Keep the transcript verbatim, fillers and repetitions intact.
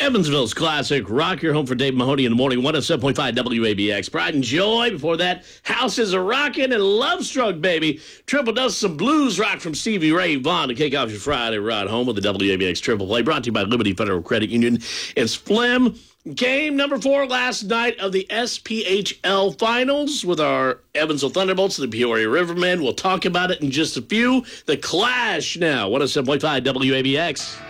Evansville's classic rock, your home for Dave Mahoney in the morning, one oh seven point five W A B X. Pride and Joy. Before that, Houses a Rockin' and Love Struck, baby. Triple dose some blues rock from Stevie Ray Vaughan to kick off your Friday ride home with the W A B X Triple Play, brought to you by Liberty Federal Credit Union. It's Phlegm. Game number four last night of the S P H L Finals with our Evansville Thunderbolts and the Peoria Rivermen. We'll talk about it in just a few. The Clash now, one oh seven point five W A B X.